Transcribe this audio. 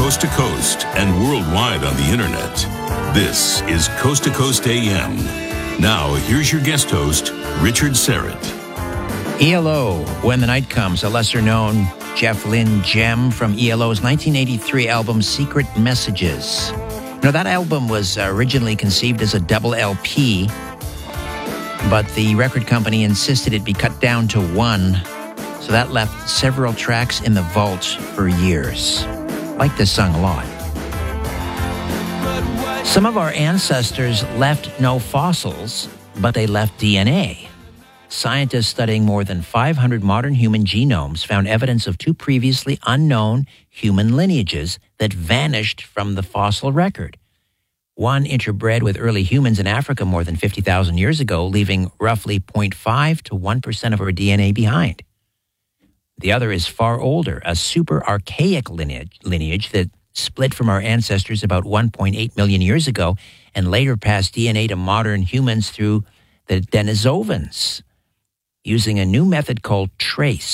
coast to coast and worldwide on the internet. This is Coast to Coast AM. Now, here's your guest host, Richard Syrett. ELO, When the Night Comes, a lesser-known Jeff Lynne gem from ELO's 1983 album, Secret Messages. Now, that album was originally conceived as a double LP, but the record company insisted it be cut down to one, so that left several tracks in the vault for years. I like this song a lot. Some of our ancestors left no fossils, but they left DNA. Scientists studying more than 500 modern human genomes found evidence of two previously unknown human lineages that vanished from the fossil record. One interbred with early humans in Africa more than 50,000 years ago, leaving roughly 0.5 to 1% of our DNA behind. The other is far older, a super archaic lineage that split from our ancestors about 1.8 million years ago and later passed DNA to modern humans through the Denisovans using a new method called TRACE.